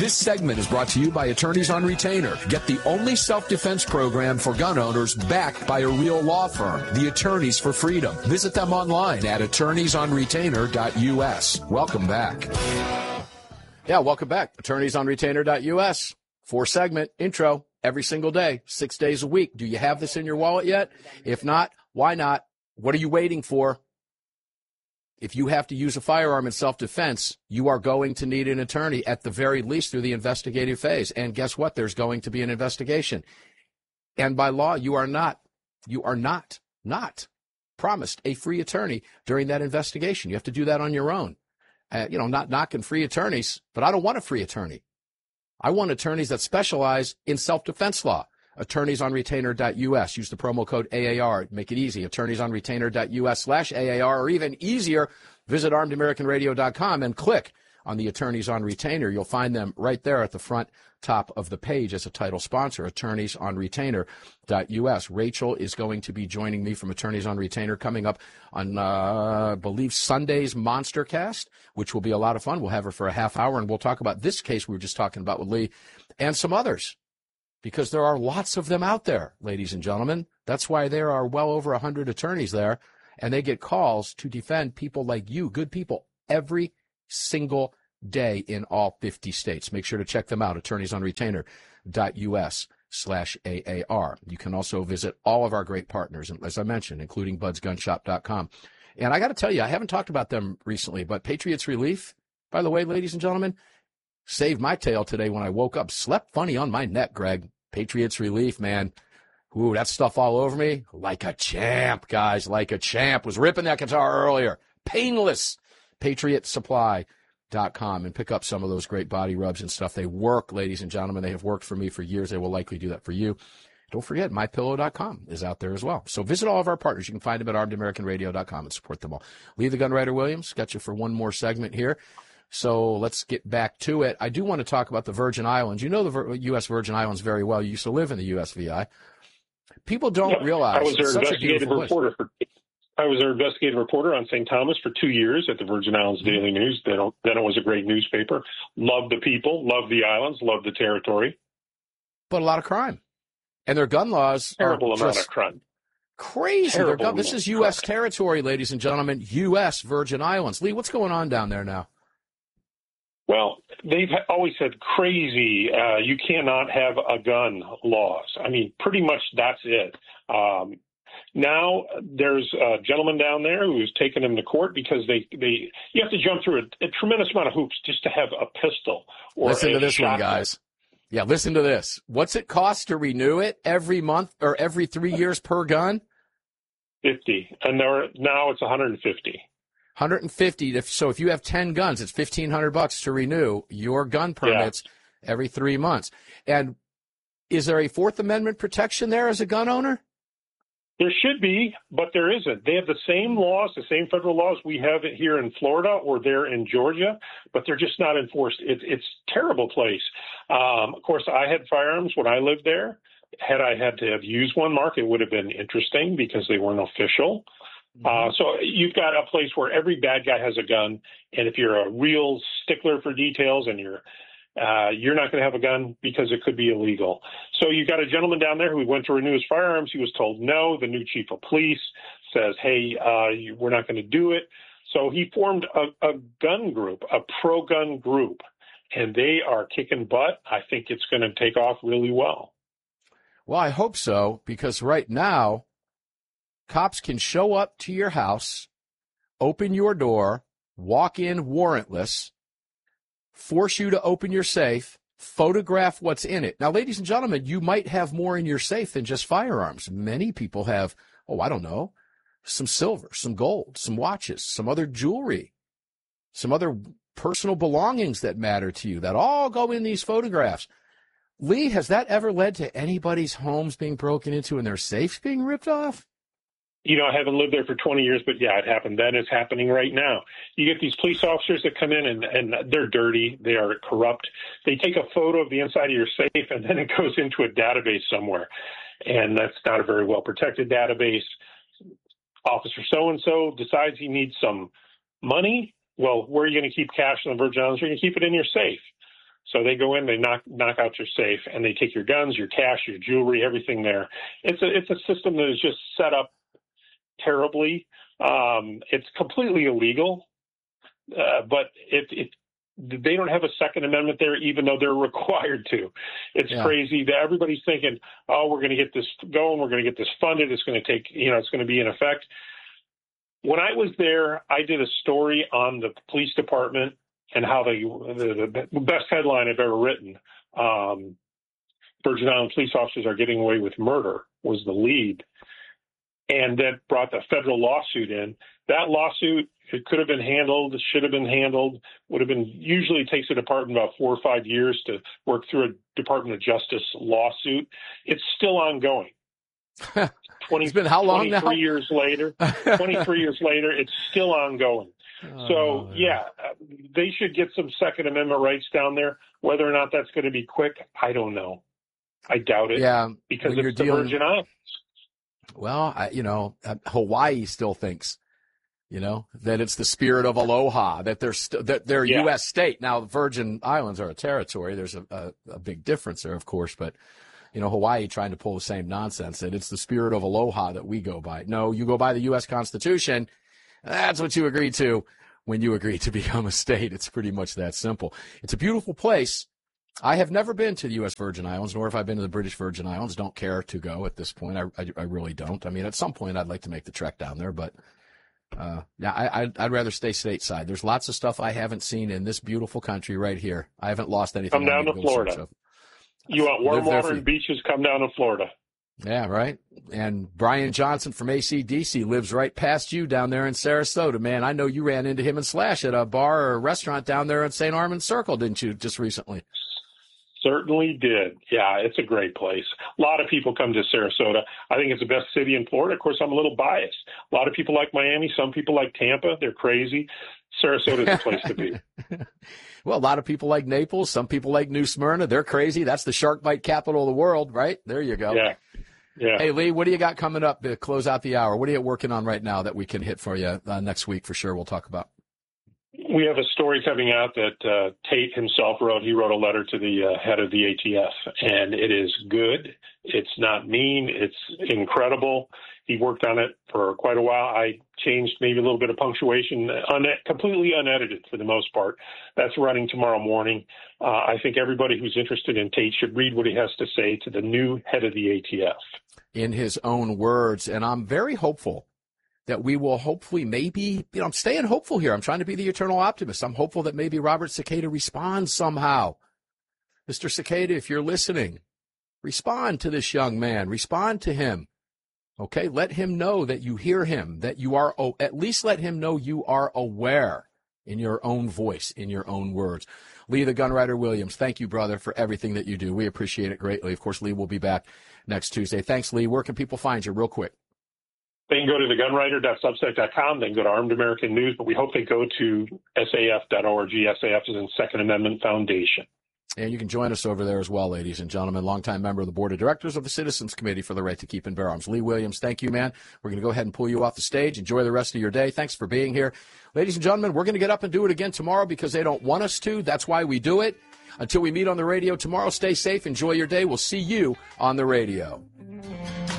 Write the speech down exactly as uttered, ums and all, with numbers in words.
This segment is brought to you by Attorneys on Retainer. Get the only self-defense program for gun owners backed by a real law firm, the Attorneys for Freedom. Visit them online at attorneys on retainer dot U S. Welcome back. Yeah, welcome back. attorneys on retainer dot U S. Four segment intro every single day, six days a week. Do you have this in your wallet yet? If not, why not? What are you waiting for? If you have to use a firearm in self-defense, you are going to need an attorney at the very least through the investigative phase. And guess what? There's going to be an investigation. And by law, you are not, you are not, not promised a free attorney during that investigation. You have to do that on your own. Uh, you know, not knocking free attorneys, but I don't want a free attorney. I want attorneys that specialize in self-defense law. attorneys on retainer dot U S. Use the promo code A A R. Make it easy. attorneys on retainer dot U S slash A A R. Or even easier, visit armed american radio dot com and click on the Attorneys on Retainer. You'll find them right there at the front top of the page as a title sponsor, attorneys on retainer dot U S. Rachel is going to be joining me from Attorneys on Retainer coming up on, uh, I believe, Sunday's Monster Cast, which will be a lot of fun. We'll have her for a half hour, and we'll talk about this case we were just talking about with Lee and some others, because there are lots of them out there, ladies and gentlemen. That's why there are well over one hundred attorneys there, and they get calls to defend people like you, good people, every single day in all fifty states. Make sure to check them out, attorneys on retainer dot U S slash A A R. You can also visit all of our great partners, as I mentioned, including buds gun shop dot com. And I got to tell you, I haven't talked about them recently, but Patriots Relief, by the way, ladies and gentlemen, saved my tail today when I woke up. Slept funny on my neck, Greg. Patriots Relief, man. Ooh, that stuff all over me. Like a champ, guys, like a champ. Was ripping that guitar earlier. Painless. patriot supply dot com, and pick up some of those great body rubs and stuff. They work, ladies and gentlemen. They have worked for me for years. They will likely do that for you. Don't forget, my pillow dot com is out there as well. So visit all of our partners. You can find them at armed american radio dot com and support them all. Lee the Gun Writer Williams, got you for one more segment here. So let's get back to it. I do want to talk about the Virgin Islands. You know the U S. Virgin Islands very well. You used to live in the U S V I. People don't yeah, realize I was their investigative reporter place. for I was their investigative reporter on Saint Thomas for two years at the Virgin Islands mm-hmm. Daily News. Then, then it was a great newspaper. Loved the people, loved the islands, loved the territory. But a lot of crime. And their gun laws Terrible are amount just of crime. Crazy. Their gun, this is U S crime. territory, ladies and gentlemen. U S. Virgin Islands. Lee, what's going on down there now? Well, they've always said crazy, uh, you cannot have a gun laws. I mean, pretty much that's it. Um, now there's a gentleman down there who's taken him to court because they, they you have to jump through a, a tremendous amount of hoops just to have a pistol. Or listen a to this shotgun. one, guys. Yeah, listen to this. What's it cost to renew it every month or every three years per gun? fifty. And there, now it's one hundred fifty. one hundred fifty. So if you have ten guns, it's fifteen hundred bucks to renew your gun permits yeah. every three months. And is there a Fourth Amendment protection there as a gun owner? There should be, but there isn't. They have the same laws, the same federal laws we have here in Florida or there in Georgia, but they're just not enforced. It, it's a terrible place. Um, of course, I had firearms when I lived there. Had I had to have used one, Mark, it would have been interesting because they weren't official. Uh, so you've got a place where every bad guy has a gun, and if you're a real stickler for details and you're uh, you're not going to have a gun because it could be illegal. So you've got a gentleman down there who went to renew his firearms. He was told no. The new chief of police says, hey, uh, we're not going to do it. So he formed a, a gun group, a pro-gun group, and they are kicking butt. I think it's going to take off really well. Well, I hope so, because right now, cops can show up to your house, open your door, walk in warrantless, force you to open your safe, photograph what's in it. Now, ladies and gentlemen, you might have more in your safe than just firearms. Many people have, oh, I don't know, some silver, some gold, some watches, some other jewelry, some other personal belongings that matter to you that all go in these photographs. Lee, has that ever led to anybody's homes being broken into and their safes being ripped off? You know, I haven't lived there for twenty years, but yeah, it happened then. It's happening right now. You get these police officers that come in and, and they're dirty. They are corrupt. They take a photo of the inside of your safe and then it goes into a database somewhere. And that's not a very well protected database. Officer so-and-so decides he needs some money. Well, where are you going to keep cash in the Virgin Islands? You're going to keep it in your safe. So they go in, they knock knock out your safe, and they take your guns, your cash, your jewelry, everything there. It's a it's a system that is just set up terribly. Um, it's completely illegal, uh, but it, it they don't have a Second Amendment there, even though they're required to. It's yeah. crazy that everybody's thinking, oh, we're going to get this going, we're going to get this funded, it's going to take, you know, it's going to be in effect. When I was there, I did a story on the police department and how they, the, the best headline I've ever written, um, Virgin Island police officers are getting away with murder, was the lead. And that brought the federal lawsuit in. That lawsuit, it could have been handled, it should have been handled, would have been, usually it takes the department about four or five years to work through a Department of Justice lawsuit. It's still ongoing. twenty, it's been how long now? twenty-three years later, twenty-three years later, it's still ongoing. Oh, so, yeah, they should get some Second Amendment rights down there. Whether or not that's going to be quick, I don't know. I doubt it. Yeah, because it's the dealing... Virgin Islands. Well, I, you know, Hawaii still thinks, you know, that it's the spirit of aloha, that they're st- that they're yeah. U S state. Now, the Virgin Islands are a territory. There's a, a, a big difference there, of course. But, you know, Hawaii trying to pull the same nonsense, that it's the spirit of aloha that we go by. No, you go by the U S Constitution. That's what you agreed to when you agreed to become a state. It's pretty much that simple. It's a beautiful place. I have never been to the U S Virgin Islands, nor have I been to the British Virgin Islands. Don't care to go at this point. I, I, I really don't. I mean, at some point, I'd like to make the trek down there, but uh, yeah, I, I'd, I'd rather stay stateside. There's lots of stuff I haven't seen in this beautiful country right here. I haven't lost anything. Come down to Florida. You want warm water and beaches? Come down to Florida. Yeah, right. And Brian Johnson from A C D C lives right past you down there in Sarasota. Man, I know you ran into him and Slash at a bar or a restaurant down there at Saint Armand Circle, didn't you, just recently? Certainly did. Yeah, it's a great place. A lot of people come to Sarasota. I think it's the best city in Florida. Of course, I'm a little biased. A lot of people like Miami. Some people like Tampa. They're crazy. Sarasota is the place to be. Well, a lot of people like Naples. Some people like New Smyrna. They're crazy. That's the shark bite capital of the world, right? There you go. Yeah. Yeah. Hey, Lee, what do you got coming up to close out the hour? What are you working on right now that we can hit for you uh, next week for sure? We'll talk about. We have a story coming out that uh, Tate himself wrote. He wrote a letter to the uh, head of the A T F, and it is good. It's not mean. It's incredible. He worked on it for quite a while. I changed maybe a little bit of punctuation, un- completely unedited for the most part. That's running tomorrow morning. Uh, I think everybody who's interested in Tate should read what he has to say to the new head of the A T F. In his own words, and I'm very hopeful that we will hopefully maybe, you know, I'm staying hopeful here. I'm trying to be the eternal optimist. I'm hopeful that maybe Robert Cicada responds somehow. Mister Cicada, if you're listening, respond to this young man. Respond to him. Okay? Let him know that you hear him, that you are, oh, at least let him know you are aware in your own voice, in your own words. Lee the Gunwriter Williams, thank you, brother, for everything that you do. We appreciate it greatly. Of course, Lee will be back next Tuesday. Thanks, Lee. Where can people find you real quick? They can go to the gunwriter dot substack dot com. They can go to Armed American News, but we hope they go to S A F dot org. S A F is in Second Amendment Foundation. And you can join us over there as well, ladies and gentlemen. Longtime member of the Board of Directors of the Citizens Committee for the Right to Keep and Bear Arms. Lee Williams, thank you, man. We're going to go ahead and pull you off the stage. Enjoy the rest of your day. Thanks for being here. Ladies and gentlemen, we're going to get up and do it again tomorrow because they don't want us to. That's why we do it. Until we meet on the radio tomorrow, stay safe. Enjoy your day. We'll see you on the radio.